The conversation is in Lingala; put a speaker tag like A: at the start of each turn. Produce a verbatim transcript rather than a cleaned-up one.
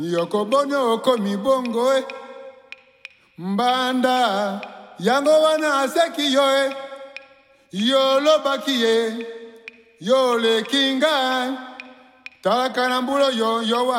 A: Yokobonyo komi bongo e mbanda yango wana aseki yo e yo lobaki e yo le kinga talaka na mbulo yo yo wa